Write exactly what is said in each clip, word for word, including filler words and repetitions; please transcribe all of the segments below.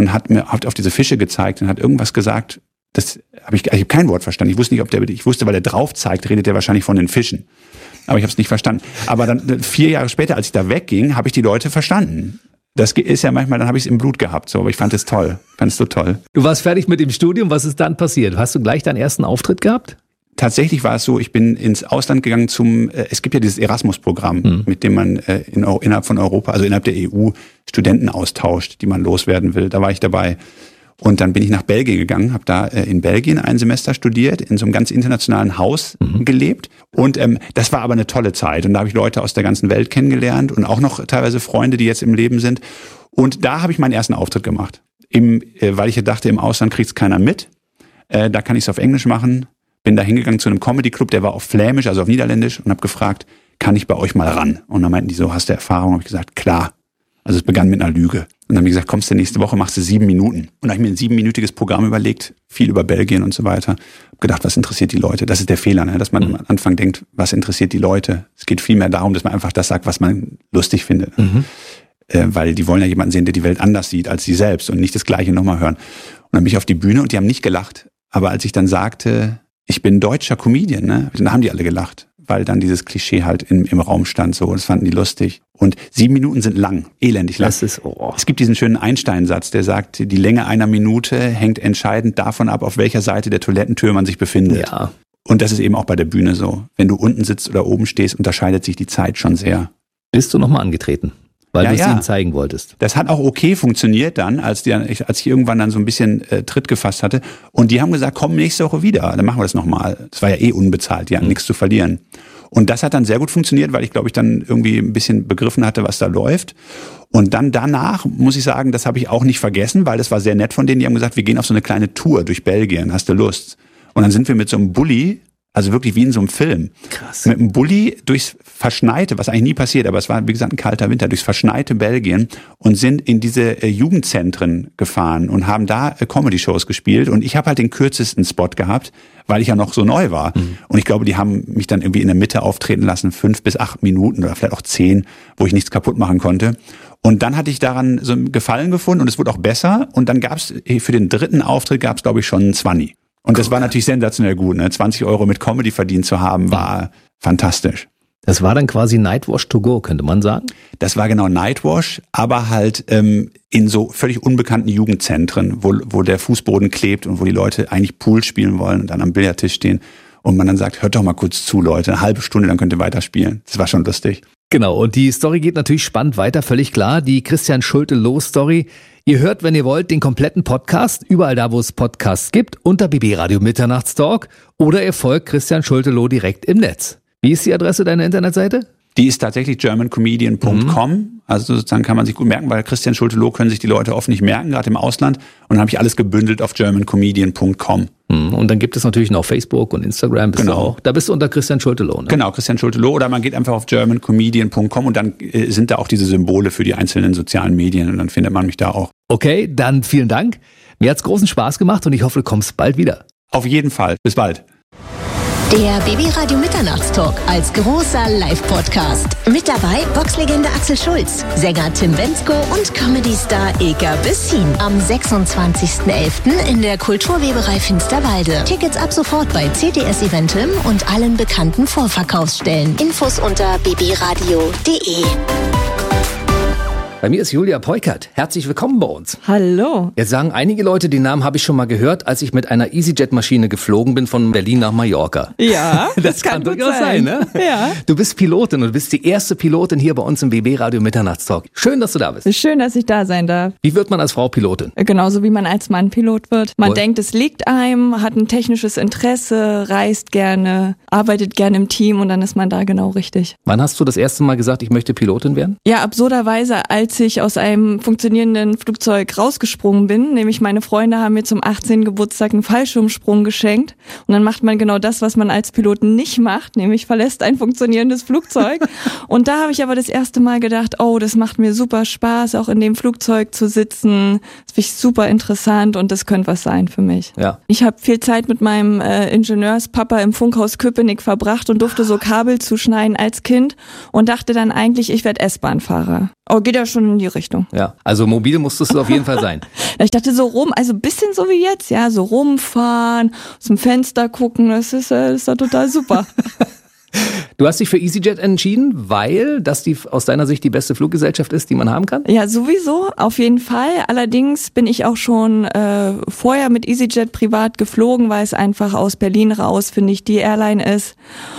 und hat mir auf diese Fische gezeigt und hat irgendwas gesagt. Das habe ich, ich habe kein Wort verstanden. Ich wusste nicht, ob der, ich wusste, weil er drauf zeigt, redet er wahrscheinlich von den Fischen. Aber ich habe es nicht verstanden. Aber dann vier Jahre später, als ich da wegging, habe ich die Leute verstanden. Das ist ja manchmal, dann habe ich es im Blut gehabt. So, aber ich fand es toll. Ich fand es so toll. Du warst fertig mit dem Studium. Was ist dann passiert? Hast du gleich deinen ersten Auftritt gehabt? Tatsächlich war es so, ich bin ins Ausland gegangen zum, äh, es gibt ja dieses Erasmus-Programm, hm. mit dem man äh, in, innerhalb von Europa, also innerhalb der E U, Studenten austauscht, die man loswerden will. Da war ich dabei. Und dann bin ich nach Belgien gegangen, habe da äh, in Belgien ein Semester studiert, in so einem ganz internationalen Haus mhm. gelebt. Und ähm, das war aber eine tolle Zeit. Und da habe ich Leute aus der ganzen Welt kennengelernt und auch noch teilweise Freunde, die jetzt im Leben sind. Und da habe ich meinen ersten Auftritt gemacht. Im, äh, weil ich dachte, im Ausland kriegt es keiner mit. Äh, da kann ich es auf Englisch machen. Bin da hingegangen zu einem Comedy-Club, der war auf Flämisch, also auf Niederländisch, und habe gefragt, kann ich bei euch mal ran? Und dann meinten die so, hast du Erfahrung? Habe ich gesagt, klar. Also es begann mit einer Lüge. Und dann haben die gesagt, kommst du nächste Woche, machst du sieben Minuten. Und dann habe ich mir ein siebenminütiges Programm überlegt, viel über Belgien und so weiter. Hab gedacht, was interessiert die Leute? Das ist der Fehler, ne? Dass man mhm. am Anfang denkt, was interessiert die Leute? Es geht vielmehr darum, dass man einfach das sagt, was man lustig findet. Mhm. Äh, weil die wollen ja jemanden sehen, der die Welt anders sieht als sie selbst und nicht das Gleiche nochmal hören. Und dann bin ich auf die Bühne und die haben nicht gelacht. Aber als ich dann sagte, ich bin deutscher Comedian, ne? Dann haben die alle gelacht. Weil dann dieses Klischee halt im, im Raum stand, so, das fanden die lustig. Und sieben Minuten sind lang, elendig lang. Das ist, oh. Es gibt diesen schönen Einstein-Satz, der sagt, die Länge einer Minute hängt entscheidend davon ab, auf welcher Seite der Toilettentür man sich befindet. Ja. Und das ist eben auch bei der Bühne so. Wenn du unten sitzt oder oben stehst, unterscheidet sich die Zeit schon sehr. Bist du nochmal angetreten? Weil ja, du es ja. ihnen zeigen wolltest. Das hat auch okay funktioniert dann, als, die, als ich irgendwann dann so ein bisschen äh, Tritt gefasst hatte. Und die haben gesagt, komm nächste Woche wieder, dann machen wir das nochmal. Das war ja eh unbezahlt, die hatten mhm. nichts zu verlieren. Und das hat dann sehr gut funktioniert, weil ich glaube ich dann irgendwie ein bisschen begriffen hatte, was da läuft. Und dann danach, muss ich sagen, das habe ich auch nicht vergessen, weil das war sehr nett von denen, die haben gesagt, wir gehen auf so eine kleine Tour durch Belgien, hast du Lust? Und dann sind wir mit so einem Bulli, also wirklich wie in so einem Film. Krass. Mit einem Bulli durchs verschneite, was eigentlich nie passiert, aber es war, wie gesagt, ein kalter Winter, durchs verschneite Belgien und sind in diese äh, Jugendzentren gefahren und haben da äh, Comedy-Shows gespielt. Und ich habe halt den kürzesten Spot gehabt, weil ich ja noch so neu war. Mhm. Und ich glaube, die haben mich dann irgendwie in der Mitte auftreten lassen, fünf bis acht Minuten oder vielleicht auch zehn, wo ich nichts kaputt machen konnte. Und dann hatte ich daran so einen Gefallen gefunden und es wurde auch besser. Und dann gab es für den dritten Auftritt, gab es glaube ich schon einen Zwanni. Und das war natürlich sensationell gut, ne? zwanzig Euro mit Comedy verdient zu haben, war fantastisch. Das war dann quasi Nightwash to go, könnte man sagen? Das war genau Nightwash, aber halt ähm, in so völlig unbekannten Jugendzentren, wo, wo der Fußboden klebt und wo die Leute eigentlich Pool spielen wollen und dann am Billardtisch stehen. Und man dann sagt, hört doch mal kurz zu, Leute, eine halbe Stunde, dann könnt ihr weiterspielen. Das war schon lustig. Genau, und die Story geht natürlich spannend weiter, völlig klar. Die Christian Schulte-Loh-Story. Ihr hört, wenn ihr wollt, den kompletten Podcast, überall da, wo es Podcasts gibt, unter B B Radio Mitternachtstalk oder ihr folgt Christian Schulte-Loh direkt im Netz. Wie ist die Adresse deiner Internetseite? Die ist tatsächlich german comedian punkt com. Mhm. Also sozusagen kann man sich gut merken, weil Christian Schulte-Loh können sich die Leute oft nicht merken, gerade im Ausland. Und dann habe ich alles gebündelt auf german comedian punkt com. Mhm. Und dann gibt es natürlich noch Facebook und Instagram. Bist genau. Du auch. Da bist du unter Christian Schulte-Loh, ne? Genau, Christian Schulte-Loh. Oder man geht einfach auf german comedian punkt com und dann äh, sind da auch diese Symbole für die einzelnen sozialen Medien und dann findet man mich da auch. Okay, dann vielen Dank. Mir hat's großen Spaß gemacht und ich hoffe, du kommst bald wieder. Auf jeden Fall. Bis bald. Der B B Radio Mitternachtstalk als großer Live-Podcast. Mit dabei Boxlegende Axel Schulz, Sänger Tim Bendzko und Comedy-Star Ilka Bessin. Am sechsundzwanzigsten elften in der Kulturweberei Finsterwalde. Tickets ab sofort bei C T S Eventim und allen bekannten Vorverkaufsstellen. Infos unter b b radio punkt d e. Bei mir ist Julia Peukert. Herzlich willkommen bei uns. Hallo. Jetzt sagen einige Leute, den Namen habe ich schon mal gehört, als ich mit einer EasyJet-Maschine geflogen bin von Berlin nach Mallorca. Ja, das, das kann, kann durchaus sein. sein, ne? Ja. Du bist Pilotin und du bist die erste Pilotin hier bei uns im B B Radio Mitternachtstalk. Schön, dass du da bist. Schön, dass ich da sein darf. Wie wird man als Frau Pilotin? Genauso wie man als Mann Pilot wird. Man Wohl. denkt, es liegt einem, hat ein technisches Interesse, reist gerne, arbeitet gerne im Team und dann ist man da genau richtig. Wann hast du das erste Mal gesagt, ich möchte Pilotin werden? Ja, absurderweise, als ich aus einem funktionierenden Flugzeug rausgesprungen bin, nämlich meine Freunde haben mir zum achtzehnten Geburtstag einen Fallschirmsprung geschenkt und dann macht man genau das, was man als Pilot nicht macht, nämlich verlässt ein funktionierendes Flugzeug und da habe ich aber das erste Mal gedacht, oh, das macht mir super Spaß, auch in dem Flugzeug zu sitzen, das finde ich super interessant und das könnte was sein für mich. Ja. Ich habe viel Zeit mit meinem äh, Ingenieurspapa im Funkhaus Köpenick verbracht und durfte so Kabel zuschneiden als Kind und dachte dann eigentlich, ich werde S-Bahn-Fahrer. Oh, geht ja schon in die Richtung. Ja, also mobil musstest du auf jeden Fall sein. Ich dachte so rum, also ein bisschen so wie jetzt, ja, so rumfahren, aus dem Fenster gucken, das ist, das ist ja total super. Du hast dich für EasyJet entschieden, weil das die aus deiner Sicht die beste Fluggesellschaft ist, die man haben kann? Ja, sowieso, auf jeden Fall. Allerdings bin ich auch schon äh, vorher mit EasyJet privat geflogen, weil es einfach aus Berlin raus, finde ich, die Airline ist.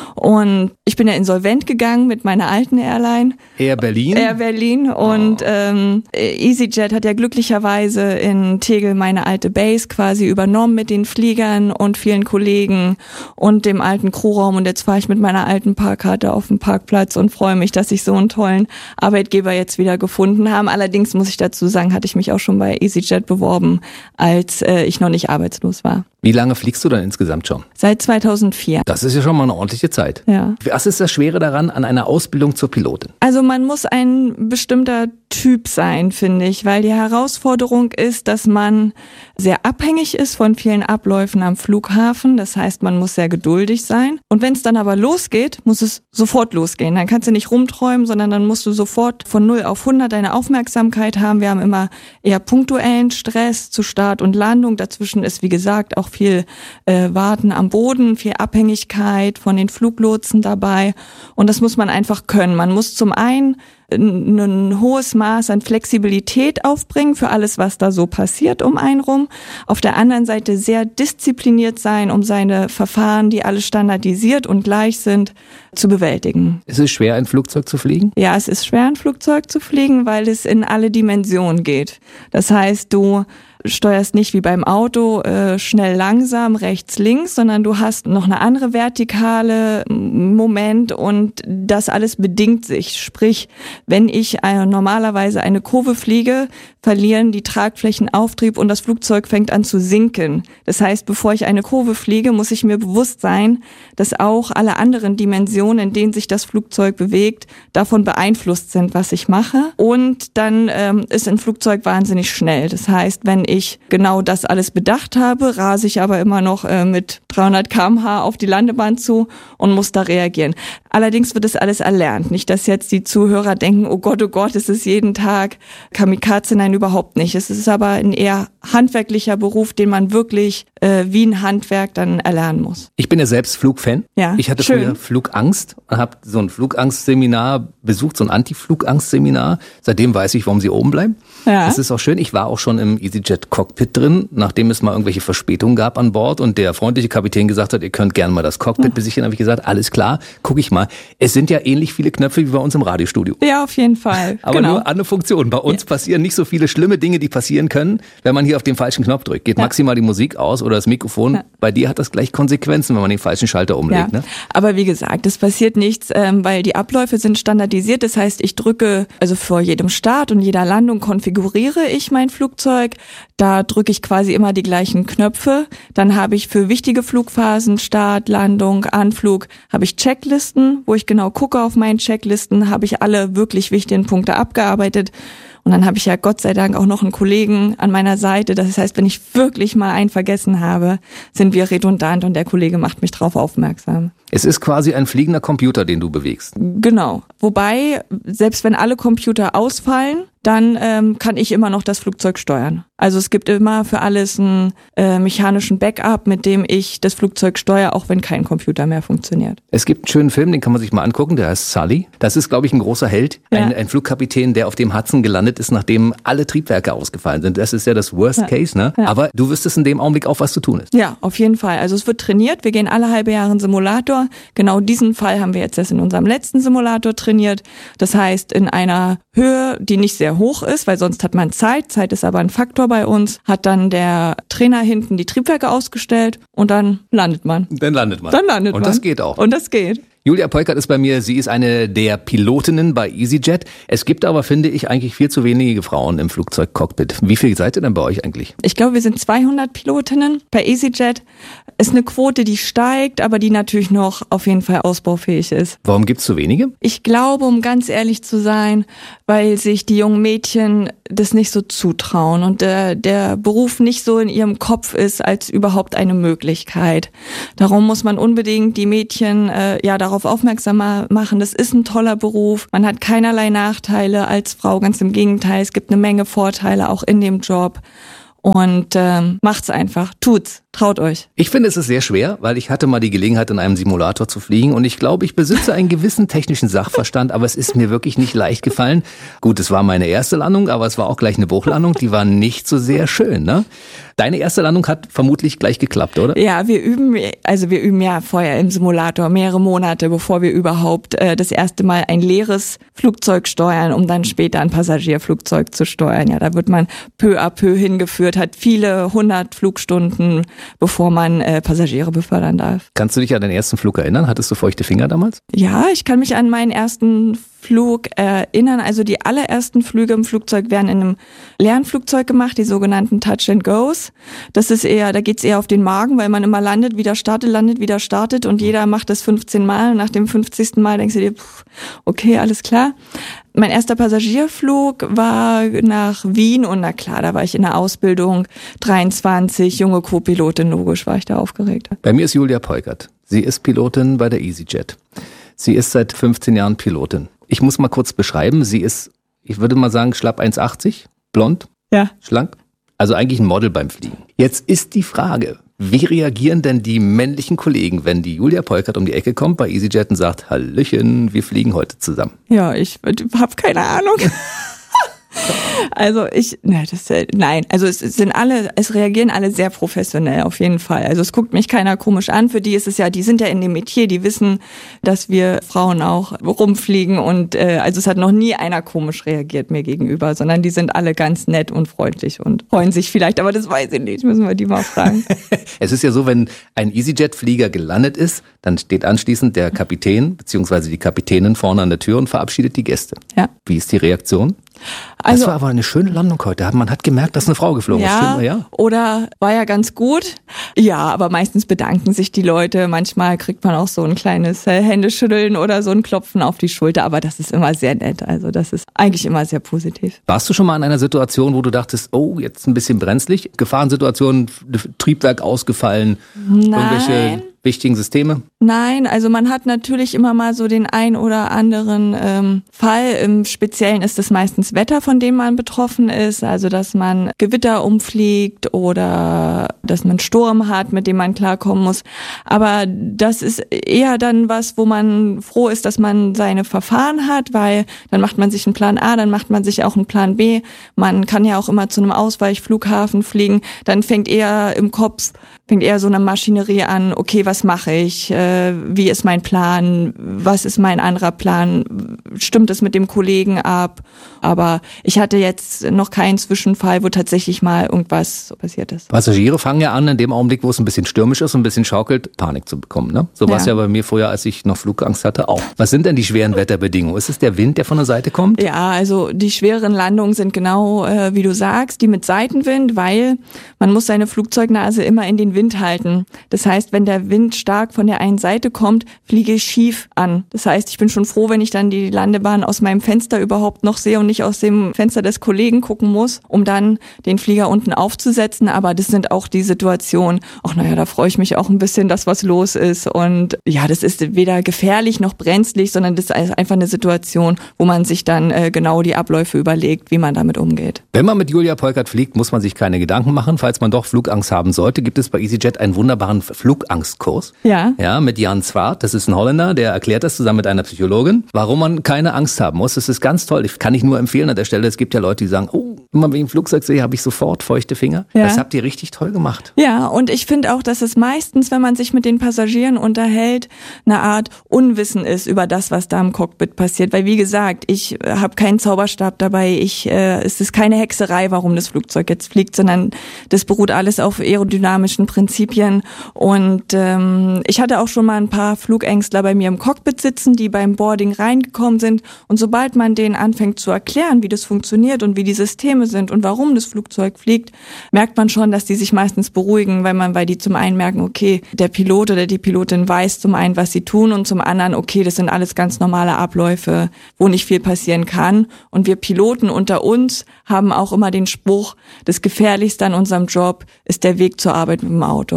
Und ich bin ja insolvent gegangen mit meiner alten Airline. Air Berlin? Air Berlin. Und oh. ähm, EasyJet hat ja glücklicherweise in Tegel meine alte Base quasi übernommen mit den Fliegern und vielen Kollegen und dem alten Crewraum. Und jetzt fahre ich mit meiner alten Parkkarte auf dem Parkplatz und freue mich, dass ich so einen tollen Arbeitgeber jetzt wieder gefunden habe. Allerdings muss ich dazu sagen, hatte ich mich auch schon bei EasyJet beworben, als äh, ich noch nicht arbeitslos war. Wie lange fliegst du dann insgesamt schon? Seit zweitausendvier. Das ist ja schon mal eine ordentliche Zeit. Ja. Was ist das Schwere daran an einer Ausbildung zur Pilotin? Also man muss ein bestimmter Typ sein, finde ich, weil die Herausforderung ist, dass man sehr abhängig ist von vielen Abläufen am Flughafen. Das heißt, man muss sehr geduldig sein. Und wenn es dann aber losgeht, muss es sofort losgehen. Dann kannst du nicht rumträumen, sondern dann musst du sofort von null auf hundert deine Aufmerksamkeit haben. Wir haben immer eher punktuellen Stress zu Start und Landung. Dazwischen ist, wie gesagt, auch viel äh, Warten am Boden, viel Abhängigkeit von den Fluglotsen dabei. Und das muss man einfach können. Man muss zum einen ein, ein hohes Maß an Flexibilität aufbringen für alles, was da so passiert um einen rum. Auf der anderen Seite sehr diszipliniert sein, um seine Verfahren, die alle standardisiert und gleich sind, zu bewältigen. Ist es schwer, ein Flugzeug zu fliegen? Ja, es ist schwer, ein Flugzeug zu fliegen, weil es in alle Dimensionen geht. Das heißt, du steuerst nicht wie beim Auto äh, schnell langsam rechts links, sondern du hast noch eine andere vertikale Moment und das alles bedingt sich. Sprich, wenn ich äh, normalerweise eine Kurve fliege, verlieren die Tragflächen Auftrieb und das Flugzeug fängt an zu sinken. Das heißt, bevor ich eine Kurve fliege, muss ich mir bewusst sein, dass auch alle anderen Dimensionen, in denen sich das Flugzeug bewegt, davon beeinflusst sind, was ich mache. Und dann ähm, ist ein Flugzeug wahnsinnig schnell. Das heißt, wenn ich genau das alles bedacht habe, rase ich aber immer noch äh, mit dreihundert Kilometer pro Stunde auf die Landebahn zu und muss da reagieren. Allerdings wird das alles erlernt. Nicht, dass jetzt die Zuhörer denken, oh Gott, oh Gott, es ist jeden Tag Kamikaze. Nein, überhaupt nicht. Es ist aber ein eher handwerklicher Beruf, den man wirklich äh, wie ein Handwerk dann erlernen muss. Ich bin ja selbst Flugfan. Ja, ich hatte schön. früher Flugangst und habe so ein Flugangstseminar besucht, so ein Anti-Flugangstseminar. Seitdem weiß ich, warum sie oben bleiben. Ja. Das ist auch schön. Ich war auch schon im EasyJet-Cockpit drin, nachdem es mal irgendwelche Verspätungen gab an Bord und der freundliche Kapitän gesagt hat, ihr könnt gerne mal das Cockpit besichtigen, habe ich gesagt, alles klar, gucke ich mal. Es sind ja ähnlich viele Knöpfe wie bei uns im Radiostudio. Ja, auf jeden Fall. Aber genau. nur eine Funktion. Bei uns ja. passieren nicht so viele schlimme Dinge, die passieren können, wenn man hier auf den falschen Knopf drückt. Geht ja. maximal die Musik aus oder das Mikrofon. Ja. Bei dir hat das gleich Konsequenzen, wenn man den falschen Schalter umlegt. Ja. Ne? Aber wie gesagt, es passiert nichts, ähm, weil die Abläufe sind standardisiert. Das heißt, ich drücke, also vor jedem Start und jeder Landung konfiguriere ich mein Flugzeug. Da drücke ich quasi immer die gleichen Knöpfe. Dann habe ich für wichtige Flugphasen, Start, Landung, Anflug, habe ich Checklisten, wo ich genau gucke auf meinen Checklisten, habe ich alle wirklich wichtigen Punkte abgearbeitet. Und dann habe ich ja Gott sei Dank auch noch einen Kollegen an meiner Seite. Das heißt, wenn ich wirklich mal einen vergessen habe, sind wir redundant und der Kollege macht mich drauf aufmerksam. Es ist quasi ein fliegender Computer, den du bewegst. Genau. Wobei, selbst wenn alle Computer ausfallen, dann ähm, kann ich immer noch das Flugzeug steuern. Also es gibt immer für alles einen äh, mechanischen Backup, mit dem ich das Flugzeug steuere, auch wenn kein Computer mehr funktioniert. Es gibt einen schönen Film, den kann man sich mal angucken, der heißt Sully. Das ist, glaube ich, ein großer Held. Ja. Ein, ein Flugkapitän, der auf dem Hudson gelandet ist, nachdem alle Triebwerke ausgefallen sind. Das ist ja das Worst ja. Case, ne? Ja. Aber du wüsstest in dem Augenblick auch, was zu tun ist. Ja, auf jeden Fall. Also es wird trainiert. Wir gehen alle halbe Jahre in einen Simulator. Genau diesen Fall haben wir jetzt erst in unserem letzten Simulator trainiert. Das heißt, in einer Höhe, die nicht sehr hoch ist, weil sonst hat man Zeit. Zeit ist aber ein Faktor bei uns. Hat dann der Trainer hinten die Triebwerke ausgestellt und dann landet man. Dann landet man. Dann landet und man. Und das geht auch. Und das geht. Julia Peukert ist bei mir, sie ist eine der Pilotinnen bei EasyJet. Es gibt aber, finde ich, eigentlich viel zu wenige Frauen im Flugzeugcockpit. Wie viel seid ihr denn bei euch eigentlich? Ich glaube, wir sind zweihundert Pilotinnen bei EasyJet. Ist eine Quote, die steigt, aber die natürlich noch auf jeden Fall ausbaufähig ist. Warum gibt's so wenige? Ich glaube, um ganz ehrlich zu sein, weil sich die jungen Mädchen das nicht so zutrauen und der, der Beruf nicht so in ihrem Kopf ist als überhaupt eine Möglichkeit. Darum muss man unbedingt die Mädchen äh, ja darauf darauf aufmerksam machen, das ist ein toller Beruf, man hat keinerlei Nachteile als Frau, ganz im Gegenteil, es gibt eine Menge Vorteile auch in dem Job. Und ähm, macht's einfach, tut's, traut euch. Ich finde, es ist sehr schwer, weil ich hatte mal die Gelegenheit, in einem Simulator zu fliegen und ich glaube, ich besitze einen gewissen technischen Sachverstand, aber es ist mir wirklich nicht leicht gefallen. Gut, es war meine erste Landung, aber es war auch gleich eine Bruchlandung, die war nicht so sehr schön, ne? Deine erste Landung hat vermutlich gleich geklappt, oder? Ja, wir üben, also wir üben ja vorher im Simulator mehrere Monate, bevor wir überhaupt äh, das erste Mal ein leeres Flugzeug steuern, um dann später ein Passagierflugzeug zu steuern. Ja, da wird man peu à peu hingeführt, hat viele hundert Flugstunden, bevor man äh, Passagiere befördern darf. Kannst du dich an deinen ersten Flug erinnern? Hattest du feuchte Finger damals? Ja, ich kann mich an meinen ersten Flug erinnern. Also die allerersten Flüge im Flugzeug werden in einem Lernflugzeug gemacht, die sogenannten Touch and Goes. Das ist eher, da geht's eher auf den Magen, weil man immer landet, wieder startet, landet, wieder startet und jeder macht das fünfzehn Mal. Und nach dem fünfzigsten Mal denkst du dir, pff, okay, alles klar. Mein erster Passagierflug war nach Wien und na klar, da war ich in der Ausbildung, dreiundzwanzig, junge Co-Pilotin, logisch war ich da aufgeregt. Bei mir ist Julia Peukert. Sie ist Pilotin bei der EasyJet. Sie ist seit fünfzehn Jahren Pilotin. Ich muss mal kurz beschreiben, sie ist, ich würde mal sagen, schlapp eins achtzig, blond, ja, schlank, also eigentlich ein Model beim Fliegen. Jetzt ist die Frage, wie reagieren denn die männlichen Kollegen, wenn die Julia Peukert um die Ecke kommt bei EasyJet und sagt, Hallöchen, wir fliegen heute zusammen? Ja, ich habe keine Ahnung. Also ich, ne, das, nein, also es sind alle, es reagieren alle sehr professionell auf jeden Fall. Also es guckt mich keiner komisch an. Für die ist es ja, die sind ja in dem Metier, die wissen, dass wir Frauen auch rumfliegen und äh, also es hat noch nie einer komisch reagiert mir gegenüber, sondern die sind alle ganz nett und freundlich und freuen sich vielleicht, aber das weiß ich nicht, müssen wir die mal fragen. Es ist ja so, wenn ein EasyJet-Flieger gelandet ist, dann steht anschließend der Kapitän bzw. die Kapitänin vorne an der Tür und verabschiedet die Gäste. Ja. Wie ist die Reaktion? Also, das war aber eine schöne Landung heute. Man hat gemerkt, dass eine Frau geflogen ja, ist. Stimmt, ja, oder war ja ganz gut. Ja, aber meistens bedanken sich die Leute. Manchmal kriegt man auch so ein kleines äh, Händeschütteln oder so ein Klopfen auf die Schulter. Aber das ist immer sehr nett. Also das ist eigentlich immer sehr positiv. Warst du schon mal in einer Situation, wo du dachtest, oh, jetzt ein bisschen brenzlig? Gefahrensituation, Triebwerk ausgefallen, Nein. irgendwelche wichtigen Systeme? Nein, also man hat natürlich immer mal so den ein oder anderen ähm, Fall. Im Speziellen ist es meistens Wetter, von dem man betroffen ist. Also dass man Gewitter umfliegt oder dass man Sturm hat, mit dem man klarkommen muss. Aber das ist eher dann was, wo man froh ist, dass man seine Verfahren hat, weil dann macht man sich einen Plan A, dann macht man sich auch einen Plan B. Man kann ja auch immer zu einem Ausweichflughafen fliegen. Dann fängt eher im Kopf, fängt eher so eine Maschinerie an, okay, was mache ich? Äh, wie ist mein Plan? Was ist mein anderer Plan? Stimmt es mit dem Kollegen ab? Aber ich hatte jetzt noch keinen Zwischenfall, wo tatsächlich mal irgendwas passiert ist. Passagiere fangen ja an, in dem Augenblick, wo es ein bisschen stürmisch ist und ein bisschen schaukelt, Panik zu bekommen. Ne? So war es ja. ja bei mir vorher, als ich noch Flugangst hatte, auch. Was sind denn die schweren Wetterbedingungen? Ist es der Wind, der von der Seite kommt? Ja, also die schweren Landungen sind genau, äh, wie du sagst, die mit Seitenwind, weil man muss seine Flugzeugnase immer in den Wind halten. Das heißt, wenn der Wind stark von der einen Seite kommt, fliege ich schief an. Das heißt, ich bin schon froh, wenn ich dann die Landebahn aus meinem Fenster überhaupt noch sehe und nicht aus dem Fenster des Kollegen gucken muss, um dann den Flieger unten aufzusetzen. Aber das sind auch die Situationen, ach naja, da freue ich mich auch ein bisschen, dass was los ist. Und ja, das ist weder gefährlich noch brenzlig, sondern das ist einfach eine Situation, wo man sich dann äh, genau die Abläufe überlegt, wie man damit umgeht. Wenn man mit Julia Peukert fliegt, muss man sich keine Gedanken machen. Falls man doch Flugangst haben sollte, gibt es bei EasyJet einen wunderbaren Flugangstkurs. Ja. Ja, mit Jan Zwart. Das ist ein Holländer, der erklärt das zusammen mit einer Psychologin, warum man keine Angst haben muss. Das ist ganz toll. Ich kann ich nur empfehlen an der Stelle. Es gibt ja Leute, die sagen, oh, immer wenn ich ein Flugzeug sehe, habe ich sofort feuchte Finger. Ja. Das habt ihr richtig toll gemacht. Ja, und ich finde auch, dass es meistens, wenn man sich mit den Passagieren unterhält, eine Art Unwissen ist über das, was da im Cockpit passiert. Weil wie gesagt, ich habe keinen Zauberstab dabei. Ich, äh, es ist keine Hexerei, warum das Flugzeug jetzt fliegt, sondern das beruht alles auf aerodynamischen Prinzipien. Und ähm, ich hatte auch schon mal ein paar Flugängstler bei mir im Cockpit sitzen, die beim Boarding reingekommen sind. Und sobald man denen anfängt zu erklären, wie das funktioniert und wie die Systeme sind und warum das Flugzeug fliegt, merkt man schon, dass die sich meistens beruhigen, weil man, weil die zum einen merken, okay, der Pilot oder die Pilotin weiß zum einen, was sie tun und zum anderen, okay, das sind alles ganz normale Abläufe, wo nicht viel passieren kann. Und wir Piloten unter uns haben auch immer den Spruch, das Gefährlichste an unserem Job ist der Weg zur Arbeit mit dem Auto.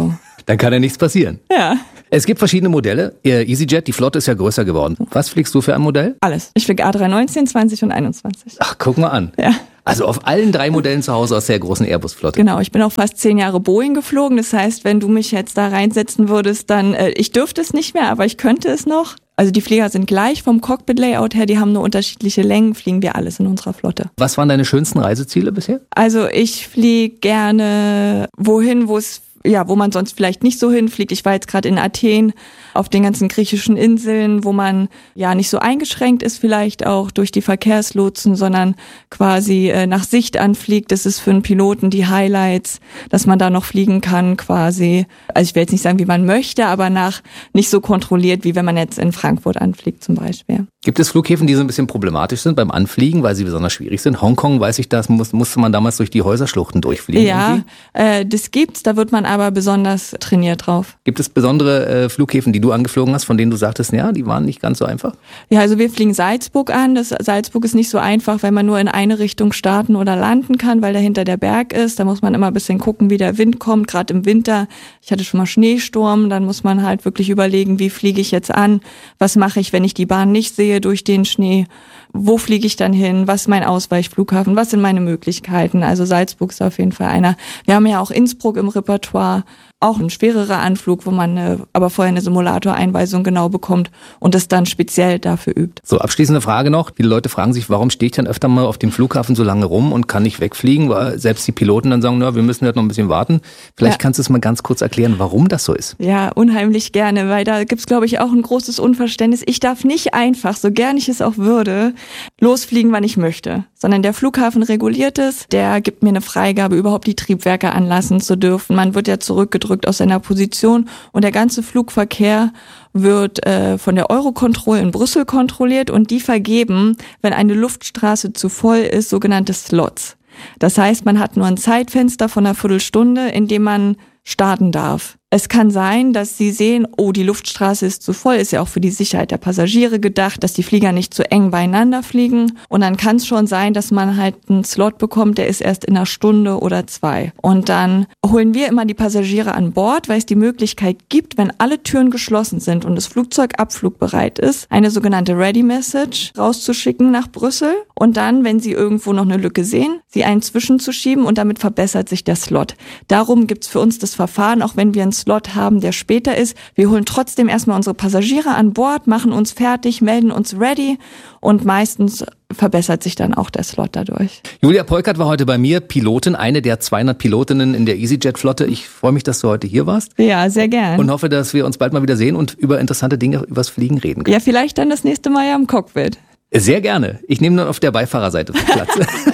Dann kann ja nichts passieren. Ja. Es gibt verschiedene Modelle. Ihr EasyJet, die Flotte ist ja größer geworden. Was fliegst du für ein Modell? Alles. Ich fliege A drei neunzehn, zwanzig und einundzwanzig. Ach, guck mal an. Ja. Also auf allen drei Modellen zu Hause aus der großen Airbus-Flotte. Genau, ich bin auch fast zehn Jahre Boeing geflogen. Das heißt, wenn du mich jetzt da reinsetzen würdest, dann, äh, ich dürfte es nicht mehr, aber ich könnte es noch. Also die Flieger sind gleich vom Cockpit-Layout her, die haben nur unterschiedliche Längen, fliegen wir alles in unserer Flotte. Was waren deine schönsten Reiseziele bisher? Also ich fliege gerne wohin, wo es ja, wo man sonst vielleicht nicht so hinfliegt. Ich war jetzt gerade in Athen auf den ganzen griechischen Inseln, wo man ja nicht so eingeschränkt ist vielleicht auch durch die Verkehrslotsen, sondern quasi äh, nach Sicht anfliegt. Das ist für einen Piloten die Highlights, dass man da noch fliegen kann quasi. Also ich will jetzt nicht sagen, wie man möchte, aber nach nicht so kontrolliert, wie wenn man jetzt in Frankfurt anfliegt zum Beispiel. Gibt es Flughäfen, die so ein bisschen problematisch sind beim Anfliegen, weil sie besonders schwierig sind? Hongkong, weiß ich das, muss, musste man damals durch die Häuserschluchten durchfliegen. Ja, äh, das gibt's, da wird man aber besonders trainiert drauf. Gibt es besondere äh, Flughäfen, die du angeflogen hast, von denen du sagtest, ja, die waren nicht ganz so einfach? Ja, also wir fliegen Salzburg an. Das Salzburg ist nicht so einfach, weil man nur in eine Richtung starten oder landen kann, weil dahinter der Berg ist. Da muss man immer ein bisschen gucken, wie der Wind kommt, gerade im Winter. Ich hatte schon mal Schneesturm, dann muss man halt wirklich überlegen, wie fliege ich jetzt an? Was mache ich, wenn ich die Bahn nicht sehe durch den Schnee? Wo fliege ich dann hin? Was ist mein Ausweichflughafen? Was sind meine Möglichkeiten? Also Salzburg ist auf jeden Fall einer. Wir haben ja auch Innsbruck im Repertoire. Auch ein schwererer Anflug, wo man eine, aber vorher eine Simulatoreinweisung genau bekommt und das dann speziell dafür übt. So, abschließende Frage noch. Viele Leute fragen sich, warum stehe ich dann öfter mal auf dem Flughafen so lange rum und kann nicht wegfliegen, weil selbst die Piloten dann sagen, na, wir müssen halt noch ein bisschen warten. Vielleicht ja. kannst du es mal ganz kurz erklären, warum das so ist. Ja, unheimlich gerne, weil da gibt's, glaube ich, auch ein großes Unverständnis. Ich darf nicht einfach, so gern ich es auch würde, losfliegen, wann ich möchte, sondern der Flughafen reguliert es, der gibt mir eine Freigabe, überhaupt die Triebwerke anlassen zu dürfen. Man wird ja zurückgedrückt aus seiner Position und der ganze Flugverkehr wird äh, von der Eurocontrol in Brüssel kontrolliert und die vergeben, wenn eine Luftstraße zu voll ist, sogenannte Slots. Das heißt, man hat nur ein Zeitfenster von einer Viertelstunde, in dem man starten darf. Es kann sein, dass Sie sehen, oh, die Luftstraße ist zu voll, ist ja auch für die Sicherheit der Passagiere gedacht, dass die Flieger nicht zu eng beieinander fliegen. Und dann kann es schon sein, dass man halt einen Slot bekommt, der ist erst in einer Stunde oder zwei. Und dann holen wir immer die Passagiere an Bord, weil es die Möglichkeit gibt, wenn alle Türen geschlossen sind und das Flugzeug abflugbereit ist, eine sogenannte Ready Message rauszuschicken nach Brüssel. Und dann, wenn Sie irgendwo noch eine Lücke sehen, sie einen zwischenzuschieben und damit verbessert sich der Slot. Darum gibt's für uns das Verfahren, auch wenn wir einen Slot haben, der später ist. Wir holen trotzdem erstmal unsere Passagiere an Bord, machen uns fertig, melden uns ready und meistens verbessert sich dann auch der Slot dadurch. Julia Peukert war heute bei mir, Pilotin, eine der zweihundert Pilotinnen in der EasyJet-Flotte. Ich freue mich, dass du heute hier warst. Ja, sehr gern. Und hoffe, dass wir uns bald mal wieder sehen und über interessante Dinge, übers Fliegen reden können. Ja, vielleicht dann das nächste Mal ja im Cockpit. Sehr gerne. Ich nehme dann auf der Beifahrerseite Platz.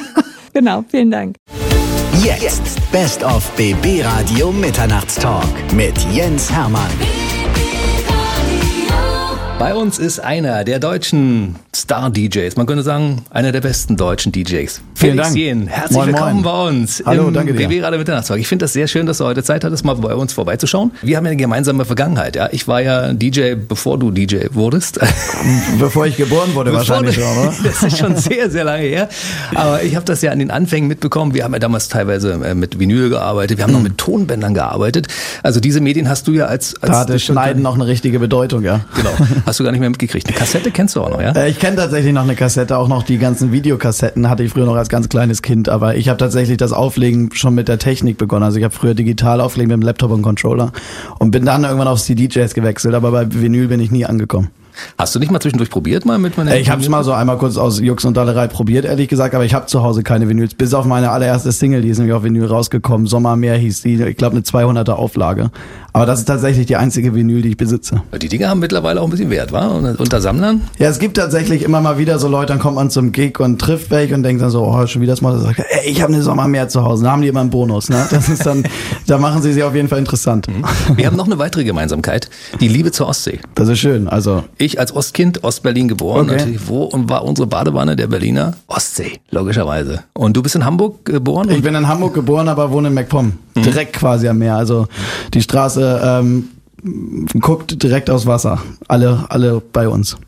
Genau, vielen Dank. Jetzt Best of B B Radio Mitternachtstalk mit Jens Hermann. Bei uns ist einer der deutschen Star-D Js, man könnte sagen, einer der besten deutschen D Js. Vielen Felix Dank. Jähn, herzlich Moin, willkommen moin. bei uns Hallo, im danke dir. B B Radio Mitternachtstalk. Ich finde das sehr schön, dass du heute Zeit hattest, mal bei uns vorbeizuschauen. Wir haben ja eine gemeinsame Vergangenheit. Ja, ich war ja D J, bevor du D J wurdest. Bevor ich geboren wurde Bevor wahrscheinlich du, schon, oder? Das ist schon sehr, sehr lange her. Aber ich habe das ja an den Anfängen mitbekommen. Wir haben ja damals teilweise mit Vinyl gearbeitet. Wir haben noch mit Tonbändern gearbeitet. Also diese Medien hast du ja als... als Da hatte Schneiden noch eine richtige Bedeutung, ja. Genau. Hast du gar nicht mehr mitgekriegt. Eine Kassette kennst du auch noch, ja? Äh, Ich kenne tatsächlich noch eine Kassette, auch noch die ganzen Videokassetten hatte ich früher noch als ganz kleines Kind, aber ich habe tatsächlich das Auflegen schon mit der Technik begonnen. Also ich habe früher digital aufgelegt mit dem Laptop und Controller und bin dann irgendwann auf C D Js gewechselt, aber bei Vinyl bin ich nie angekommen. Hast du nicht mal zwischendurch probiert mal mit meiner... Ich habe es mal so einmal kurz aus Jux und Dollerei probiert, ehrlich gesagt, aber ich habe zu Hause keine Vinyls. Bis auf meine allererste Single, die ist nämlich auf Vinyl rausgekommen. Sommermeer hieß die, ich glaube eine zweihunderter Auflage. Aber das ist tatsächlich die einzige Vinyl, die ich besitze. Die Dinger haben mittlerweile auch ein bisschen Wert, wa? Unter Sammlern? Ja, es gibt tatsächlich immer mal wieder so Leute, dann kommt man zum Gig und trifft welche und denkt dann so, oh, schon wieder das Mal. Sagt, ey, ich habe eine Sommermeer zu Hause. Da haben die immer einen Bonus, ne? Das ist dann, da machen sie sich auf jeden Fall interessant. Wir haben noch eine weitere Gemeinsamkeit, die Liebe zur Ostsee. Das ist schön, also. Ich als Ostkind, Ostberlin geboren, Okay. natürlich, wo und war unsere Badewanne der Berliner? Ostsee, logischerweise. Und du bist in Hamburg geboren? Ich bin in Hamburg geboren, aber wohne in MacPom. Direkt quasi am Meer. Also die Straße ähm, guckt direkt aufs Wasser. Alle, alle bei uns.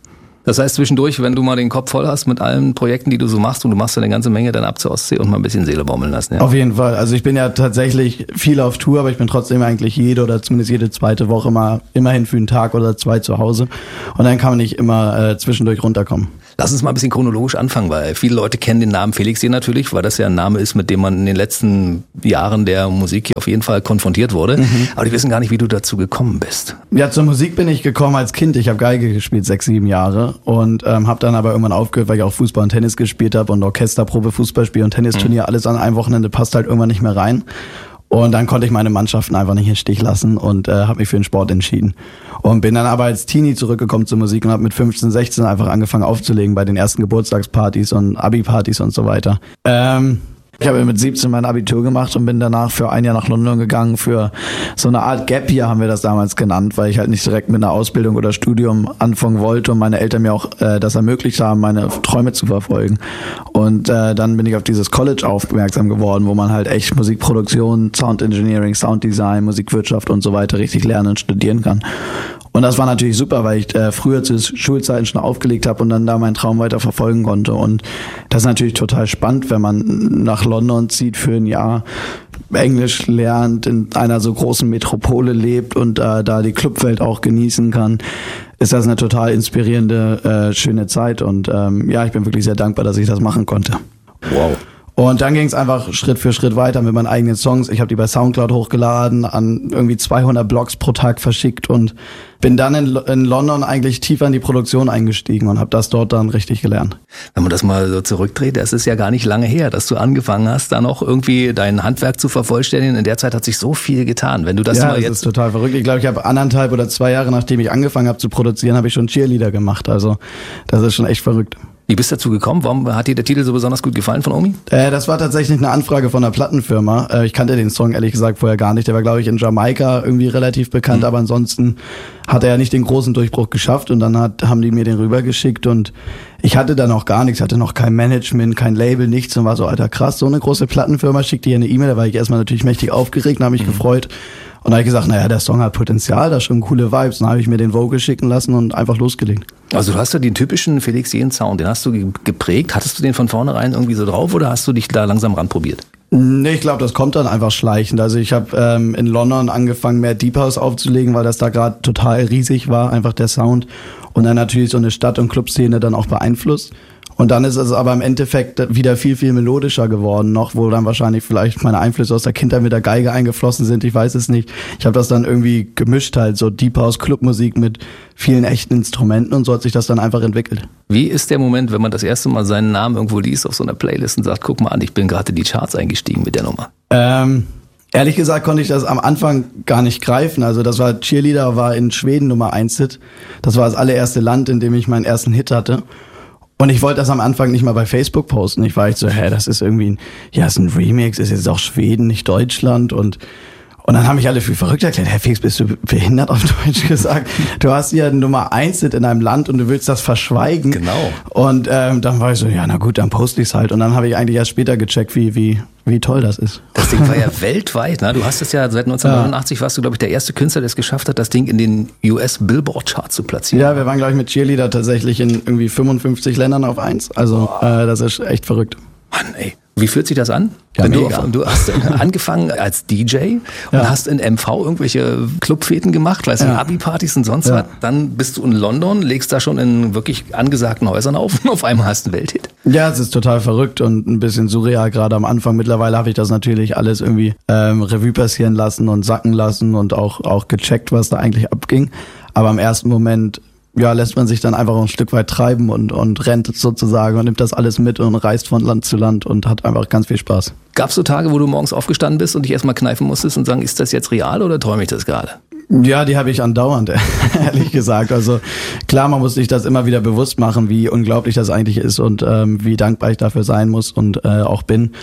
Das heißt, zwischendurch, wenn du mal den Kopf voll hast mit allen Projekten, die du so machst und du machst ja eine ganze Menge, dann ab zur Ostsee und mal ein bisschen Seele baumeln lassen. Ja? Auf jeden Fall. Also ich bin ja tatsächlich viel auf Tour, aber ich bin trotzdem eigentlich jede oder zumindest jede zweite Woche mal immerhin für einen Tag oder zwei zu Hause. Und dann kann man nicht immer äh, zwischendurch runterkommen. Lass uns mal ein bisschen chronologisch anfangen, weil viele Leute kennen den Namen Felix Jähn natürlich, weil das ja ein Name ist, mit dem man in den letzten Jahren der Musik hier auf jeden Fall konfrontiert wurde. Mhm. Aber die wissen gar nicht, wie du dazu gekommen bist. Ja, zur Musik bin ich gekommen als Kind. Ich habe Geige gespielt, sechs, sieben Jahre und ähm, habe dann aber irgendwann aufgehört, weil ich auch Fußball und Tennis gespielt habe und Orchesterprobe, Fußballspiel und Tennisturnier, mhm. alles an einem Wochenende passt halt irgendwann nicht mehr rein. Und dann konnte ich meine Mannschaften einfach nicht im Stich lassen und äh, habe mich für den Sport entschieden. Und bin dann aber als Teenie zurückgekommen zur Musik und habe mit fünfzehn, sechzehn einfach angefangen aufzulegen bei den ersten Geburtstagspartys und Abi-Partys und so weiter. Ähm, Ich habe mit siebzehn mein Abitur gemacht und bin danach für ein Jahr nach London gegangen für so eine Art Gap Year, haben wir das damals genannt, weil ich halt nicht direkt mit einer Ausbildung oder Studium anfangen wollte und meine Eltern mir auch äh, das ermöglicht haben, meine Träume zu verfolgen. Und äh, dann bin ich auf dieses College aufmerksam geworden, wo man halt echt Musikproduktion, Sound Engineering, Sounddesign, Musikwirtschaft und so weiter richtig lernen und studieren kann. Und das war natürlich super, weil ich äh, früher zu Schulzeiten schon aufgelegt habe und dann da meinen Traum weiter verfolgen konnte. Und das ist natürlich total spannend, wenn man nach London zieht für ein Jahr, Englisch lernt, in einer so großen Metropole lebt und äh, da die Clubwelt auch genießen kann. Ist das eine total inspirierende, äh, schöne Zeit. Und ähm, ja, ich bin wirklich sehr dankbar, dass ich das machen konnte. Wow. Und dann ging es einfach Schritt für Schritt weiter mit meinen eigenen Songs. Ich habe die bei Soundcloud hochgeladen, an irgendwie zweihundert Blogs pro Tag verschickt und bin dann in, in London eigentlich tiefer in die Produktion eingestiegen und habe das dort dann richtig gelernt. Wenn man das mal so zurückdreht, das ist ja gar nicht lange her, dass du angefangen hast, da noch irgendwie dein Handwerk zu vervollständigen. In der Zeit hat sich so viel getan. Wenn du das ja, mal das jetzt ist total verrückt. Ich glaube, ich habe anderthalb oder zwei Jahre, nachdem ich angefangen habe zu produzieren, habe ich schon Cheerleader gemacht. Also das ist schon echt verrückt. Wie bist du dazu gekommen? Warum hat dir der Titel so besonders gut gefallen von Omi? Äh, das war tatsächlich eine Anfrage von einer Plattenfirma. Äh, ich kannte den Song ehrlich gesagt vorher gar nicht. Der war, glaube ich, in Jamaika irgendwie relativ bekannt, mhm. aber ansonsten hat er ja nicht den großen Durchbruch geschafft und dann hat, haben die mir den rübergeschickt und ich hatte dann auch gar nichts, hatte noch kein Management, kein Label, nichts und war so, Alter, krass, so eine große Plattenfirma schickt dir eine E-Mail, da war ich erstmal natürlich mächtig aufgeregt und habe mich mhm. gefreut. Und da habe ich gesagt, naja, der Song hat Potenzial, da schon coole Vibes. Dann habe ich mir den Vocal schicken lassen und einfach losgelegt. Also du hast ja den typischen Felix Jähn Sound, den hast du geprägt. Hattest du den von vornherein irgendwie so drauf oder hast du dich da langsam ranprobiert? Nee, ich glaube, das kommt dann einfach schleichend. Also ich habe ähm, in London angefangen, mehr Deep House aufzulegen, weil das da gerade total riesig war, einfach der Sound. Und dann natürlich so eine Stadt- und Clubszene dann auch beeinflusst. Und dann ist es aber im Endeffekt wieder viel, viel melodischer geworden noch, wo dann wahrscheinlich vielleicht meine Einflüsse aus der Kindheit mit der Geige eingeflossen sind, ich weiß es nicht. Ich habe das dann irgendwie gemischt halt, so Deep House, Clubmusik mit vielen echten Instrumenten und so hat sich das dann einfach entwickelt. Wie ist der Moment, wenn man das erste Mal seinen Namen irgendwo liest auf so einer Playlist und sagt, guck mal an, ich bin gerade in die Charts eingestiegen mit der Nummer? Ähm... Ehrlich gesagt konnte ich das am Anfang gar nicht greifen. Also das war Cheerleader, war in Schweden Nummer eins Hit. Das war das allererste Land, in dem ich meinen ersten Hit hatte. Und ich wollte das am Anfang nicht mal bei Facebook posten. Ich war echt so, hä, das ist irgendwie ein, ja, ist ein Remix, ist jetzt auch Schweden, nicht Deutschland und Und dann haben mich alle für verrückt erklärt. Herr Felix, bist du behindert, auf Deutsch gesagt? Du hast hier Nummer eins Hit in einem Land und du willst das verschweigen. Genau. Und ähm, dann war ich so, ja, na gut, dann poste ich's halt. Und dann habe ich eigentlich erst später gecheckt, wie wie wie toll das ist. Das Ding war ja weltweit. Ne? Du hast es ja seit neunzehnhundertneunundachtzig, warst du, glaube ich, der erste Künstler, der es geschafft hat, das Ding in den U S Billboard Chart zu platzieren. Ja, wir waren, glaube ich, mit Cheerleader tatsächlich in irgendwie fünfundfünfzig Ländern auf eins. Also äh, das ist echt verrückt. Mann, ey. Wie fühlt sich das an? Ja, Wenn du, mega. auf, du hast angefangen als D J und Ja. hast in M V irgendwelche Clubfäden gemacht, weißt du, Ja. Abi-Partys und sonst Ja. was. Dann bist du in London, legst da schon in wirklich angesagten Häusern auf und auf einmal hast du einen Welthit. Ja, es ist total verrückt und ein bisschen surreal gerade am Anfang. Mittlerweile habe ich das natürlich alles irgendwie ähm, Revue passieren lassen und sacken lassen und auch auch gecheckt, was da eigentlich abging. Aber im ersten Moment, ja, lässt man sich dann einfach ein Stück weit treiben und und rennt sozusagen und nimmt das alles mit und reist von Land zu Land und hat einfach ganz viel Spaß. Gab es so Tage, wo du morgens aufgestanden bist und dich erstmal kneifen musstest und sagen, ist das jetzt real oder träume ich das gerade? Ja, die habe ich andauernd, ehrlich gesagt. Also klar, man muss sich das immer wieder bewusst machen, wie unglaublich das eigentlich ist und ähm, wie dankbar ich dafür sein muss und äh, auch bin.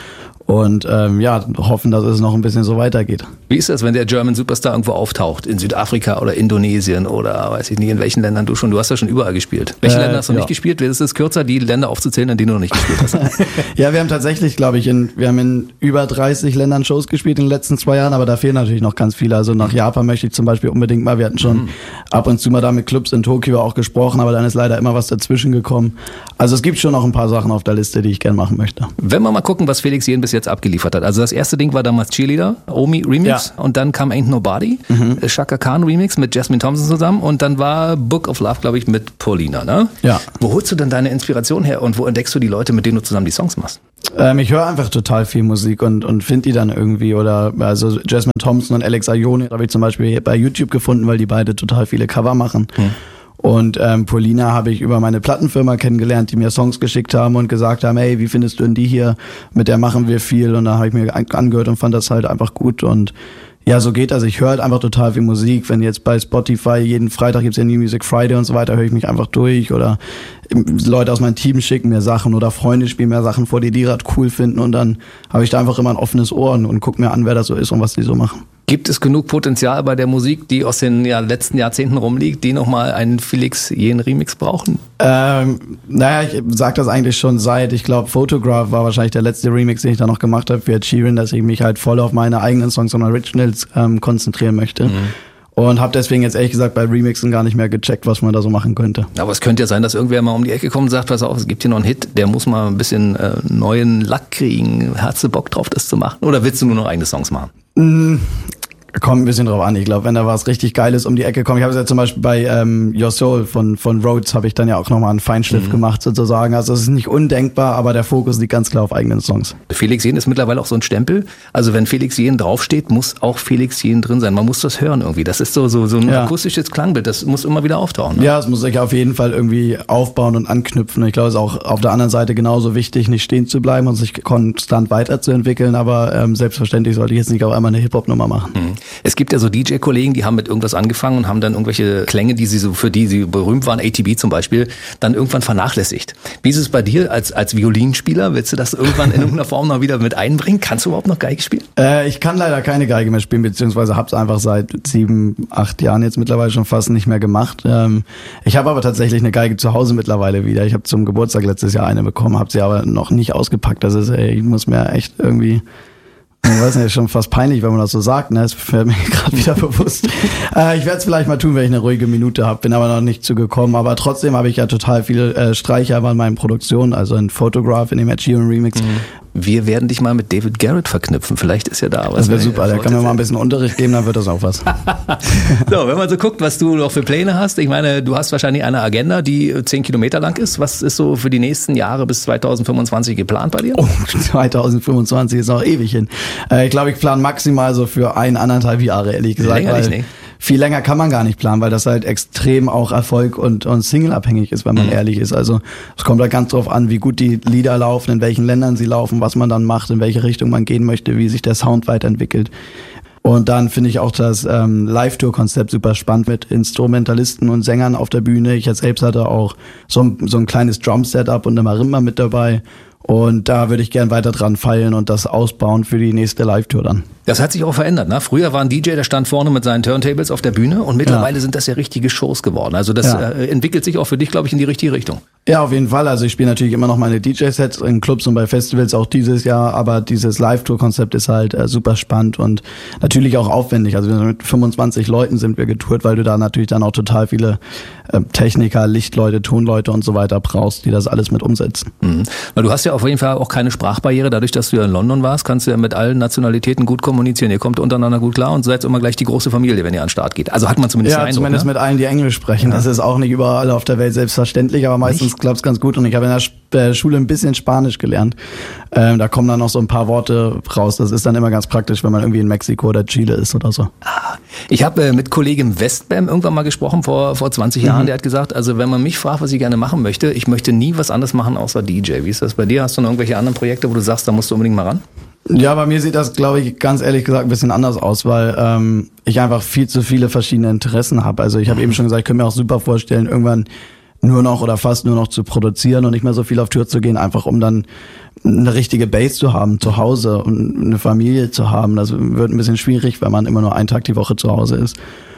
Und ähm, ja, hoffen, dass es noch ein bisschen so weitergeht. Wie ist das, wenn der German Superstar irgendwo auftaucht? In Südafrika oder Indonesien oder weiß ich nicht, in welchen Ländern du schon, du hast ja schon überall gespielt. Welche äh, Länder hast du ja. nicht gespielt? Ist es kürzer, die Länder aufzuzählen, in denen du noch nicht gespielt hast? Ja, wir haben tatsächlich, glaube ich, in, wir haben in über dreißig Ländern Shows gespielt in den letzten zwei Jahren, aber da fehlen natürlich noch ganz viele. Also nach Japan möchte ich zum Beispiel unbedingt mal, wir hatten schon mhm. ab und zu mal da mit Clubs in Tokio auch gesprochen, aber dann ist leider immer was dazwischen gekommen. Also es gibt schon noch ein paar Sachen auf der Liste, die ich gerne machen möchte. Wenn wir mal gucken, was Felix Jähn bis jetzt abgeliefert hat. Also das erste Ding war damals Cheerleader, Omi Remix ja. und dann kam Ain't Nobody, mhm. Chaka Khan Remix mit Jasmine Thompson zusammen und dann war Book of Love, glaube ich, mit Paulina, ne? Ja. Wo holst du denn deine Inspiration her und wo entdeckst du die Leute, mit denen du zusammen die Songs machst? Ähm, ich höre einfach total viel Musik und, und finde die dann irgendwie oder also Jasmine Thompson und Alex Aione habe ich zum Beispiel bei YouTube gefunden, weil die beide total viele Cover machen. Mhm. Und ähm, Paulina habe ich über meine Plattenfirma kennengelernt, die mir Songs geschickt haben und gesagt haben, hey, wie findest du denn die hier? Mit der machen wir viel. Und da habe ich mir angehört und fand das halt einfach gut. Und ja, so geht das. Ich höre halt einfach total viel Musik. Wenn jetzt bei Spotify jeden Freitag gibt's ja New Music Friday und so weiter, höre ich mich einfach durch. Oder Leute aus meinem Team schicken mir Sachen oder Freunde spielen mir Sachen vor, die die gerade cool finden. Und dann habe ich da einfach immer ein offenes Ohr und, und guck mir an, wer das so ist und was die so machen. Gibt es genug Potenzial bei der Musik, die aus den ja, letzten Jahrzehnten rumliegt, die nochmal einen Felix Jähn Remix brauchen? Ähm, naja, ich sag das eigentlich schon seit, ich glaube, Photograph war wahrscheinlich der letzte Remix, den ich da noch gemacht habe für Ed Sheeran, dass ich mich halt voll auf meine eigenen Songs und Originals ähm, konzentrieren möchte. Mhm. Und habe deswegen jetzt ehrlich gesagt bei Remixen gar nicht mehr gecheckt, was man da so machen könnte. Aber es könnte ja sein, dass irgendwer mal um die Ecke kommt und sagt, pass auf, es gibt hier noch einen Hit, der muss mal ein bisschen äh, neuen Lack kriegen. Hast du Bock drauf, das zu machen? Oder willst du nur noch eigene Songs machen? Mm. Kommt ein bisschen drauf an. Ich glaube, wenn da was richtig Geiles um die Ecke kommt. Ich habe es ja zum Beispiel bei ähm, Your Soul von von Rhodes habe ich dann ja auch nochmal einen Feinschliff mhm. gemacht sozusagen. Also es ist nicht undenkbar, aber der Fokus liegt ganz klar auf eigenen Songs. Felix Jähn ist mittlerweile auch so ein Stempel. Also wenn Felix Jähn draufsteht, muss auch Felix Jähn drin sein. Man muss das hören irgendwie. Das ist so so so ein ja. akustisches Klangbild. Das muss immer wieder auftauchen. Ne? Ja, es muss sich auf jeden Fall irgendwie aufbauen und anknüpfen. Ich glaube, es ist auch auf der anderen Seite genauso wichtig, nicht stehen zu bleiben und sich konstant weiterzuentwickeln. Aber ähm, selbstverständlich sollte ich jetzt nicht auf einmal eine Hip-Hop-Nummer machen. Mhm. Es gibt ja so D J-Kollegen, die haben mit irgendwas angefangen und haben dann irgendwelche Klänge, die sie so, für die sie berühmt waren, A T B zum Beispiel, dann irgendwann vernachlässigt. Wie ist es bei dir als, als Violinspieler? Willst du das irgendwann in irgendeiner Form noch wieder mit einbringen? Kannst du überhaupt noch Geige spielen? Äh, ich kann leider keine Geige mehr spielen, beziehungsweise habe es einfach seit sieben, acht Jahren jetzt mittlerweile schon fast nicht mehr gemacht. Ähm, ich habe aber tatsächlich eine Geige zu Hause mittlerweile wieder. Ich habe zum Geburtstag letztes Jahr eine bekommen, habe sie aber noch nicht ausgepackt. Das ist, ey, ich muss mir echt irgendwie... Ich weiß nicht, ist schon fast peinlich, wenn man das so sagt, ne? Das fällt mir gerade wieder bewusst. äh, ich werde es vielleicht mal tun, wenn ich eine ruhige Minute habe, bin aber noch nicht zugekommen. Aber trotzdem habe ich ja total viele äh, Streicher in meinen Produktionen, also in Photograph, in dem Ed Sheeran Remix. Mhm. Wir werden dich mal mit David Garrett verknüpfen. Vielleicht ist ja da was. Das wäre super, der kann mir mal ein bisschen Unterricht geben, dann wird das auch was. So, wenn man so guckt, was du noch für Pläne hast. Ich meine, du hast wahrscheinlich eine Agenda, die zehn Kilometer lang ist. Was ist so für die nächsten Jahre bis zwanzig fünfundzwanzig geplant bei dir? Oh, zwanzig fünfundzwanzig ist auch ewig hin. Äh, ich glaube, ich plane maximal so für ein, anderthalb Jahre, ehrlich gesagt. Länger nicht, ne? Viel länger kann man gar nicht planen, weil das halt extrem auch Erfolg und, und Single-abhängig ist, wenn man mhm. ehrlich ist. Also es kommt halt ganz drauf an, wie gut die Lieder laufen, in welchen Ländern sie laufen, was man dann macht, in welche Richtung man gehen möchte, wie sich der Sound weiterentwickelt. Und dann finde ich auch das ähm, Live-Tour-Konzept super spannend mit Instrumentalisten und Sängern auf der Bühne. Ich jetzt selbst hatte auch so ein, so ein kleines Drum-Setup und eine Marimba mit dabei. Und da würde ich gern weiter dran feilen und das ausbauen für die nächste Live-Tour dann. Das hat sich auch verändert, ne? Früher war ein D J, der stand vorne mit seinen Turntables auf der Bühne und mittlerweile ja. sind das ja richtige Shows geworden. Also das ja. äh, entwickelt sich auch für dich, glaube ich, in die richtige Richtung. Ja, auf jeden Fall. Also ich spiele natürlich immer noch meine D J-Sets in Clubs und bei Festivals auch dieses Jahr, aber dieses Live-Tour-Konzept ist halt äh, super spannend und natürlich auch aufwendig. Also mit fünfundzwanzig Leuten sind wir getourt, weil du da natürlich dann auch total viele äh, Techniker, Lichtleute, Tonleute und so weiter brauchst, die das alles mit umsetzen. Mhm. Weil du hast ja auf jeden Fall auch keine Sprachbarriere. Dadurch, dass du ja in London warst, kannst du ja mit allen Nationalitäten gut kommunizieren. Ihr kommt untereinander gut klar und seid immer gleich die große Familie, wenn ihr an den Start geht. Also hat man zumindest ja, den Eindruck. Ja, zumindest ne? mit allen, die Englisch sprechen. Ja. Das ist auch nicht überall auf der Welt selbstverständlich, aber meistens klappt es ganz gut. Und ich habe in der Schule ein bisschen Spanisch gelernt. Ähm, da kommen dann noch so ein paar Worte raus. Das ist dann immer ganz praktisch, wenn man irgendwie in Mexiko oder Chile ist oder so. Ich habe äh, mit Kollegen Westbam irgendwann mal gesprochen, vor vor zwanzig Jahren. Mhm. Der hat gesagt, also wenn man mich fragt, was ich gerne machen möchte, ich möchte nie was anderes machen außer D J. Wie ist das bei dir? Hast du noch irgendwelche anderen Projekte, wo du sagst, da musst du unbedingt mal ran? Ja, bei mir sieht das, glaube ich, ganz ehrlich gesagt ein bisschen anders aus, weil ähm, ich einfach viel zu viele verschiedene Interessen habe. Also ich habe eben schon gesagt, ich könnte mir auch super vorstellen, irgendwann nur noch oder fast nur noch zu produzieren und nicht mehr so viel auf Tour zu gehen, einfach um dann eine richtige Base zu haben, zu Hause und eine Familie zu haben. Das wird ein bisschen schwierig, wenn man immer nur einen Tag die Woche zu Hause ist.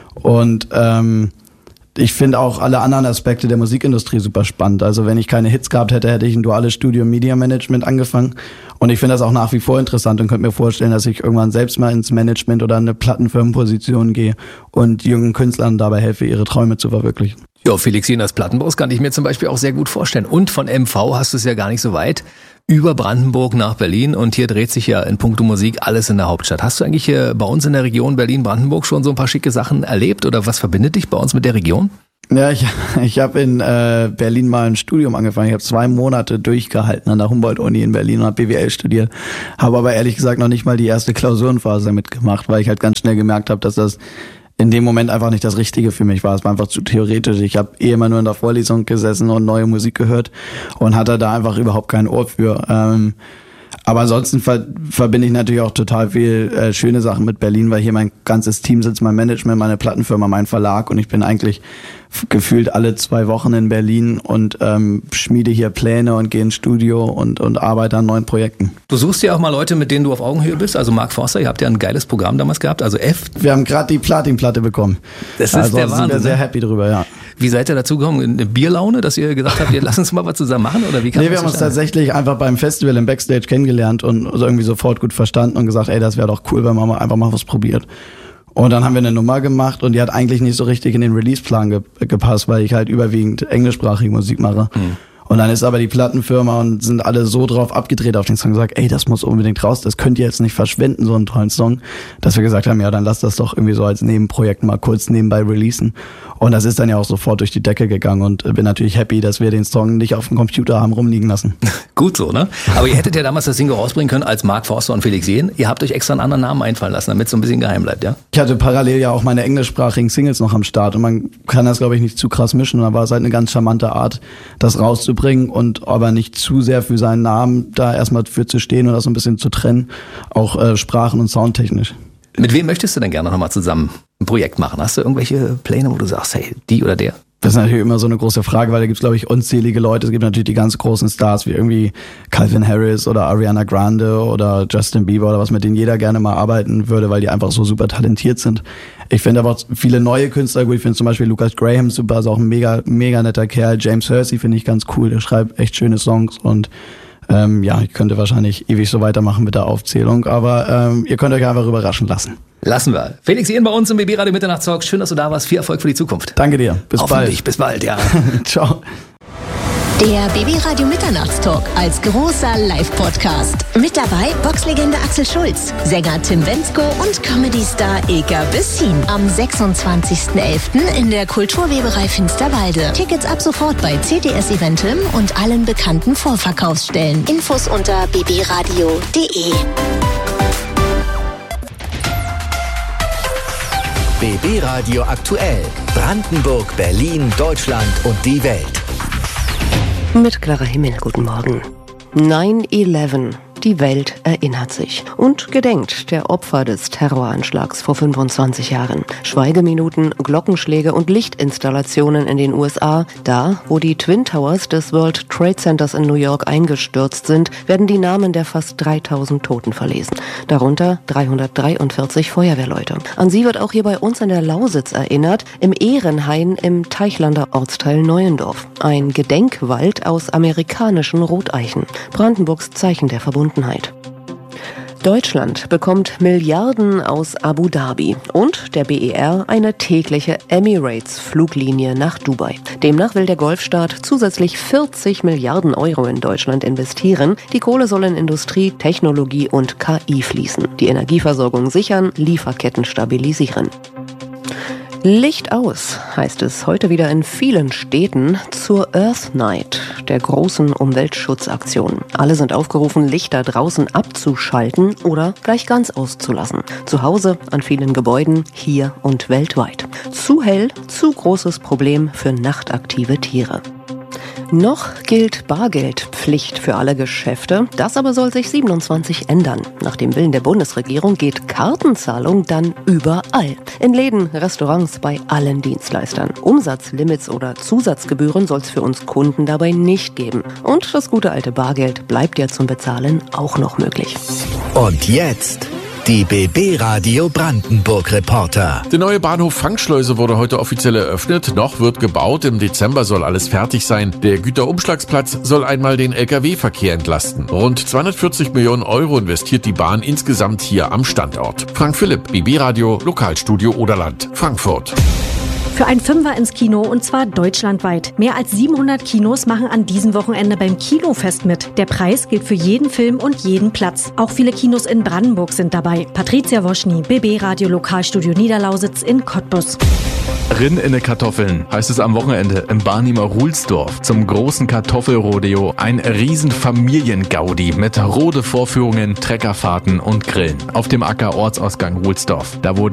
Und ähm, ich finde auch alle anderen Aspekte der Musikindustrie super spannend. Also wenn ich keine Hits gehabt hätte, hätte ich ein duales Studio Media Management angefangen. Und ich finde das auch nach wie vor interessant und könnte mir vorstellen, dass ich irgendwann selbst mal ins Management oder eine Plattenfirmenposition gehe und jungen Künstlern dabei helfe, ihre Träume zu verwirklichen. Ja, Felix Jähn als Plattenboss kann ich mir zum Beispiel auch sehr gut vorstellen. Und von M V hast du es ja gar nicht so weit. Über Brandenburg nach Berlin und hier dreht sich ja in puncto Musik alles in der Hauptstadt. Hast du eigentlich hier bei uns in der Region Berlin-Brandenburg schon so ein paar schicke Sachen erlebt oder was verbindet dich bei uns mit der Region? Ja, ich, ich habe in äh, Berlin mal ein Studium angefangen. Ich habe zwei Monate durchgehalten an der Humboldt-Uni in Berlin und habe B W L studiert. Habe aber ehrlich gesagt noch nicht mal die erste Klausurenphase mitgemacht, weil ich halt ganz schnell gemerkt habe, dass das in dem Moment einfach nicht das Richtige für mich war. Es war einfach zu theoretisch. Ich habe eh immer nur in der Vorlesung gesessen und neue Musik gehört und hatte da einfach überhaupt kein Ohr für. Ähm, aber ansonsten ver- verbinde ich natürlich auch total viel äh, schöne Sachen mit Berlin, weil hier mein ganzes Team sitzt, mein Management, meine Plattenfirma, mein Verlag und ich bin eigentlich f- gefühlt alle zwei Wochen in Berlin und ähm, schmiede hier Pläne und gehe ins Studio und, und arbeite an neuen Projekten. Du suchst ja auch mal Leute, mit denen du auf Augenhöhe bist. Also Mark Forster, ihr habt ja ein geiles Programm damals gehabt, also F. Wir haben gerade die Platinplatte bekommen. Das ist also der Wahnsinn. Sind wir sehr ne? happy drüber, ja. Wie seid ihr dazu gekommen? Eine Bierlaune, dass ihr gesagt habt, lass uns mal was zusammen machen? Oder wie kann nee, wir haben uns tatsächlich einfach beim Festival im Backstage kennengelernt und irgendwie sofort gut verstanden und gesagt, ey, das wäre doch cool, wenn man mal einfach mal was probiert. Und dann haben wir eine Nummer gemacht und die hat eigentlich nicht so richtig in den Release-Plan ge- gepasst, weil ich halt überwiegend englischsprachige Musik mache. Mhm. Und dann ist aber die Plattenfirma und sind alle so drauf abgedreht auf den Song, gesagt, ey, das muss unbedingt raus, das könnt ihr jetzt nicht verschwenden, so einen tollen Song, dass wir gesagt haben, ja, dann lass das doch irgendwie so als Nebenprojekt mal kurz nebenbei releasen. Und das ist dann ja auch sofort durch die Decke gegangen und bin natürlich happy, dass wir den Song nicht auf dem Computer haben rumliegen lassen. Gut so, ne? Aber ihr hättet ja damals das Single rausbringen können als Mark Forster und Felix Jähn. Ihr habt euch extra einen anderen Namen einfallen lassen, damit es so ein bisschen geheim bleibt, ja? Ich hatte parallel ja auch meine englischsprachigen Singles noch am Start und man kann das, glaube ich, nicht zu krass mischen. Und da war es halt eine ganz charmante Art, das rauszubringen und aber nicht zu sehr für seinen Namen da erstmal für zu stehen und das so ein bisschen zu trennen, auch äh, sprachen- und soundtechnisch. Mit wem möchtest du denn gerne nochmal zusammen ein Projekt machen? Hast du irgendwelche Pläne, wo du sagst, hey, die oder der? Das ist natürlich immer so eine große Frage, weil da gibt's, glaube ich, unzählige Leute. Es gibt natürlich die ganz großen Stars wie irgendwie Calvin Harris oder Ariana Grande oder Justin Bieber oder was, mit denen jeder gerne mal arbeiten würde, weil die einfach so super talentiert sind. Ich finde aber auch viele neue Künstler gut. Ich finde zum Beispiel Lucas Graham super, ist auch ein mega, mega netter Kerl. James Hersey finde ich ganz cool, der schreibt echt schöne Songs und ähm, ja, ich könnte wahrscheinlich ewig so weitermachen mit der Aufzählung, aber ähm, ihr könnt euch einfach überraschen lassen. Lassen wir. Felix Jähn bei uns im B B Radio Mitternachtstalk. Schön, dass du da warst. Viel Erfolg für die Zukunft. Danke dir. Bis Hoffentlich. bald. Bis bald, ja. Ciao. Der B B Radio Mitternachtstalk als großer Live-Podcast. Mit dabei Boxlegende Axel Schulz, Sänger Tim Bendzko und Comedy-Star Eka Bessin. Am sechsundzwanzigsten elften in der Kulturweberei Finsterwalde. Tickets ab sofort bei C D S Eventim und allen bekannten Vorverkaufsstellen. Infos unter b b radio punkt d e. B B Radio aktuell. Brandenburg, Berlin, Deutschland und die Welt. Mit Clara Himmel, guten Morgen. nine eleven. Die Welt erinnert sich und gedenkt der Opfer des Terroranschlags vor fünfundzwanzig Jahren. Schweigeminuten, Glockenschläge und Lichtinstallationen in den U S A. Da, wo die Twin Towers des World Trade Centers in New York eingestürzt sind, werden die Namen der fast dreitausend Toten verlesen. Darunter dreihundertdreiundvierzig Feuerwehrleute. An sie wird auch hier bei uns in der Lausitz erinnert, im Ehrenhain im Teichlander Ortsteil Neuendorf. Ein Gedenkwald aus amerikanischen Roteichen. Brandenburgs Zeichen der Verbundenheit. Deutschland bekommt Milliarden aus Abu Dhabi und der B E R eine tägliche Emirates-Fluglinie nach Dubai. Demnach will der Golfstaat zusätzlich vierzig Milliarden Euro in Deutschland investieren. Die Kohle soll in Industrie, Technologie und K I fließen. Die Energieversorgung sichern, Lieferketten stabilisieren. Licht aus, heißt es heute wieder in vielen Städten zur Earth Night, der großen Umweltschutzaktion. Alle sind aufgerufen, Lichter draußen abzuschalten oder gleich ganz auszulassen. Zu Hause, an vielen Gebäuden, hier und weltweit. Zu hell, zu großes Problem für nachtaktive Tiere. Noch gilt Bargeldpflicht für alle Geschäfte. Das aber soll sich siebenundzwanzig ändern. Nach dem Willen der Bundesregierung geht Kartenzahlung dann überall. In Läden, Restaurants, bei allen Dienstleistern. Umsatzlimits oder Zusatzgebühren soll es für uns Kunden dabei nicht geben. Und das gute alte Bargeld bleibt ja zum Bezahlen auch noch möglich. Und jetzt die B B-Radio Brandenburg-Reporter. Der neue Bahnhof Fangschleuse wurde heute offiziell eröffnet. Noch wird gebaut. Im Dezember soll alles fertig sein. Der Güterumschlagsplatz soll einmal den L K W-Verkehr entlasten. Rund zweihundertvierzig Millionen Euro investiert die Bahn insgesamt hier am Standort. Frank Philipp, B B-Radio, Lokalstudio Oderland, Frankfurt. Für ein Fünfer ins Kino und zwar deutschlandweit. Mehr als siebenhundert Kinos machen an diesem Wochenende beim Kinofest mit. Der Preis gilt für jeden Film und jeden Platz. Auch viele Kinos in Brandenburg sind dabei. Patricia Woschny, B B-Radio Lokalstudio Niederlausitz in Cottbus. Rinn in ne Kartoffeln heißt es am Wochenende im Barnimer Ruhlsdorf zum großen Kartoffelrodeo. Ein riesen Familiengaudi mit Rode-Vorführungen, Treckerfahrten und Grillen auf dem Acker Ortsausgang Ruhlsdorf. Da wo